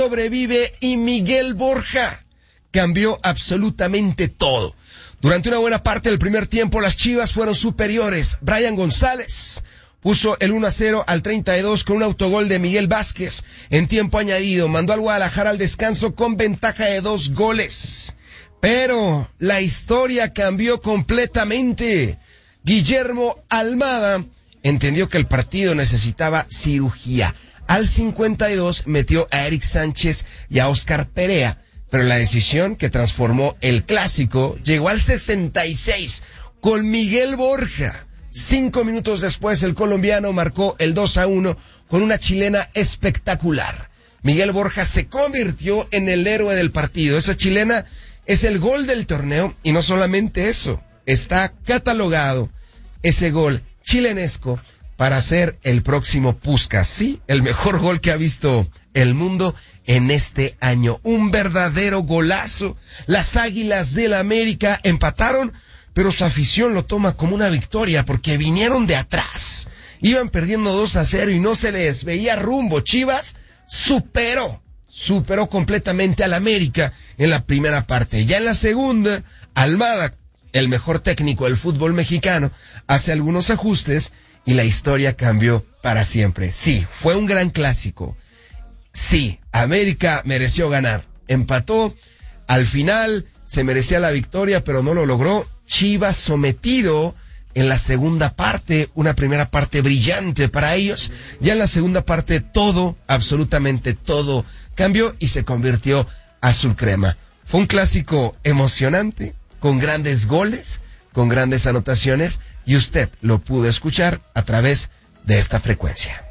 sobrevive y Miguel Borja cambió absolutamente todo. Durante una buena parte del primer tiempo, las Chivas fueron superiores. Brian González puso el 1-0 al 32 con un autogol de Miguel Vázquez. En tiempo añadido, mandó al Guadalajara al descanso con ventaja de 2 goles. Pero la historia cambió completamente. Guillermo Almada entendió que el partido necesitaba cirugía. Al 52 metió a Eric Sánchez y a Oscar Perea, pero la decisión que transformó el clásico llegó al 66 con Miguel Borja. 5 minutos después el colombiano marcó el 2-1 con una chilena espectacular. Miguel Borja se convirtió en el héroe del partido. Esa chilena es el gol del torneo y no solamente eso, está catalogado ese gol chilenesco para ser el próximo Puskás. Sí, el mejor gol que ha visto el mundo en este año. Un verdadero golazo. Las Águilas del América empataron, pero su afición lo toma como una victoria porque vinieron de atrás. Iban perdiendo 2-0 y no se les veía rumbo. Chivas superó completamente al América en la primera parte. Ya en la segunda, Almada, el mejor técnico del fútbol mexicano, hace algunos ajustes y la historia cambió para siempre. Sí, fue un gran clásico. Sí, América mereció ganar. Empató, al final se merecía la victoria, pero no lo logró. Chivas sometido en la segunda parte, una primera parte brillante para ellos. Ya en la segunda parte todo, absolutamente todo cambió y se convirtió azul crema. Fue un clásico emocionante, con grandes goles, con grandes anotaciones, y usted lo pudo escuchar a través de esta frecuencia.